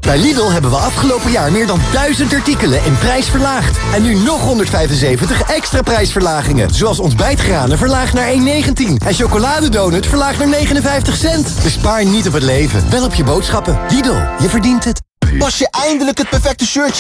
Bij Lidl hebben we afgelopen jaar meer dan 1000 artikelen in prijs verlaagd. En nu nog 175 extra prijsverlagingen. Zoals ontbijtgranen verlaagd naar 1,19. En chocoladedonut verlaagd naar 59 cent. Bespaar niet op het leven, wel op je boodschappen. Lidl, je verdient het. Pas je eindelijk het perfecte shirtje